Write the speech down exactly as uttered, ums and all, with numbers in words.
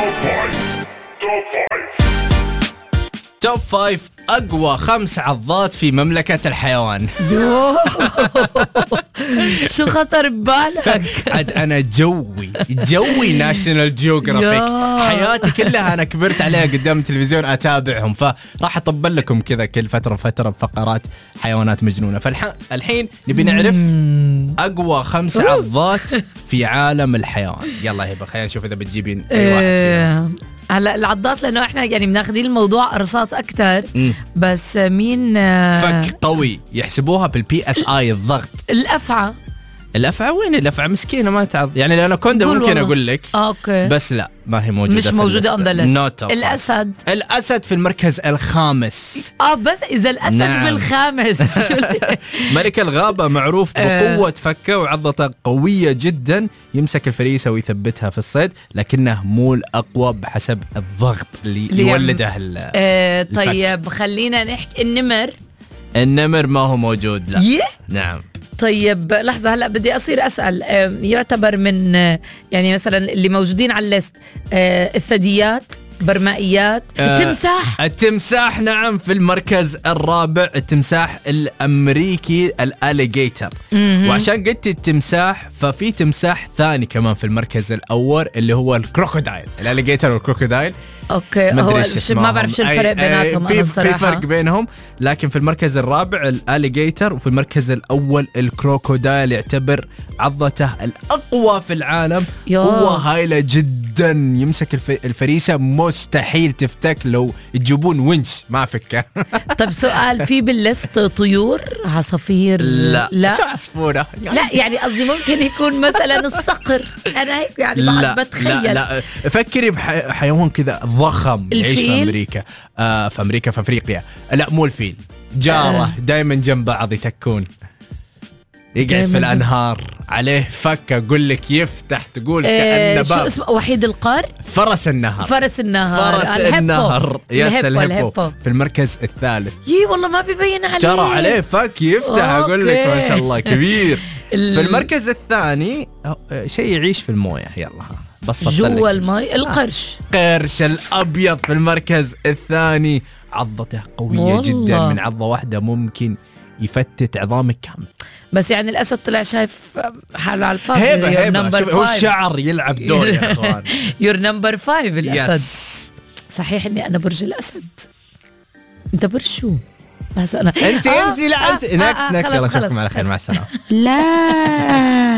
توب فايف أقوى خمس عضات في مملكة الحيوان. شو خطر ببالك؟ عاد أنا جوي جوي ناشونال جيوغرافيك، حياتي كلها أنا كبرت عليها قدام التلفزيون أتابعهم، فراح أطبل لكم كذا كل فترة فترة بفقرات حيوانات مجنونة. فالحين نبي نعرف أقوى خمس عضات في عالم الحيوان. يلا هبة خلينا نشوف إذا بتجيبين أي واحد فيهم. هلا العضات لانه احنا يعني بناخذين الموضوع قرصات اكثر، بس مين فك قوي يحسبوها بالبي اس اي الضغط. الافعى الافعى وين الافعى مسكينه ما تعرف يعني، لانه كوندا ممكن اقول لك اوكي بس لا ما هي موجوده، مش موجوده اون ذا ليست. الاسد الاسد في المركز الخامس. اه بس اذا الاسد نعم. بالخامس ملك الغابه معروف بقوه فكه وعضته قويه جدا، يمسك الفريسه ويثبتها في الصيد، لكنه مو الاقوى بحسب الضغط اللي يولده ال آه طيب خلينا نحكي النمر. النمر ما هو موجود لا يه؟ نعم. طيب لحظة هلأ بدي أصير أسأل، يعتبر من يعني مثلا اللي موجودين على الليست الثدييات، برمائيات، آه التمساح. التمساح نعم في المركز الرابع، التمساح الأمريكي الاليجيتر. وعشان قلت التمساح ففي تمساح ثاني كمان في المركز الأول اللي هو الكروكودايل. الاليجيتر والكروكودايل اوكي هو ما بعرف شو الفرق بيناتهم. في في فرق بينهم، لكن في المركز الرابع الاليجيتر وفي المركز الاول الكروكودايل. يعتبر عضته الاقوى في العالم، هو هايله جدا، يمسك الف... الفريسه مستحيل تفتك، لو تجيبون ونش ما فكه. طب سؤال، في بالليست طيور عصافير؟ لا لا شو عصفوره يعني؟ لا يعني قصدي ممكن يكون مثلا الصقر، انا هيك يعني بعد بتخيل. لا لا فكري بحيوان كذا ضخم يعيش في أمريكا. آه في أمريكا في أفريقيا. لا مو الفيل، جارة آه. دايما جنب بعض يتكون، يقعد في الأنهار عليه فكة أقول لك يفتح تقول آه كأنه باب. شو اسمه؟ وحيد القار؟ فرس النهر. فرس النهر فرس الهبو. النهر يس الهبو. الهبو. الهبو في المركز الثالث. يي والله ما بيبين عليه، جرى عليه فك يفتح أقول لك ما شاء الله كبير. في المركز الثاني شيء يعيش في الموية. يلا بس جوا الماء القرش. آه. قرش الأبيض في المركز الثاني، عضته قوية والله. جدا، من عضة واحدة ممكن يفتت عظامك كامل. بس يعني الأسد طلع شايف حاله على الفاضي. هيبة هيبة هو الشعر يلعب دور يا أخوان. يور نمبر فايف الأسد. يس. صحيح إني أنا برج الأسد. أنت برج شو؟ انسي انسي لا انسي. نكس نكس يلا اشوفكم على خير، مع السلامة. لا